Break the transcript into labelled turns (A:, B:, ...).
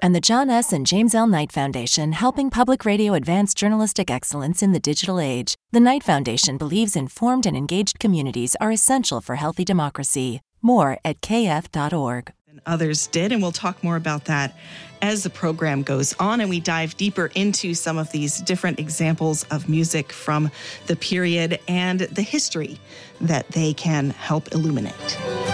A: And the John S. and James L. Knight Foundation, helping public radio advance journalistic excellence in the digital age. The Knight Foundation believes informed and engaged communities are essential for healthy democracy. More at kf.org.
B: Others did, and we'll talk more about that as the program goes on and we dive deeper into some of these different examples of music from the period and the history that they can help illuminate.